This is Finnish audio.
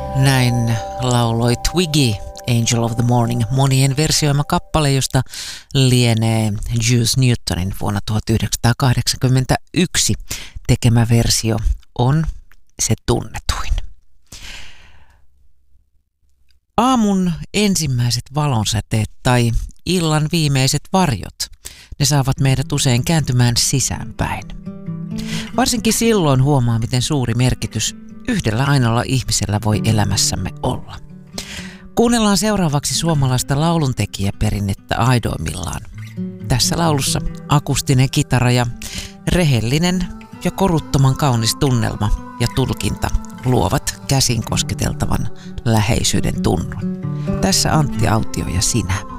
Näin lauloi Twiggy, Angel of the Morning, monien versioima kappale, josta lienee Juice Newtonin vuonna 1981 tekemä versio on se tunnetuin. Aamun ensimmäiset valonsäteet tai illan viimeiset varjot, ne saavat meidät usein kääntymään sisäänpäin. Varsinkin silloin huomaa, miten suuri merkitys yhdellä ainoalla ihmisellä voi elämässämme olla. Kuunnellaan seuraavaksi suomalaista lauluntekijäperinnettä aidoimmillaan. Tässä laulussa akustinen kitara ja rehellinen ja koruttoman kaunis tunnelma ja tulkinta luovat käsin kosketeltavan läheisyyden tunnon. Tässä Antti Autio ja sinä.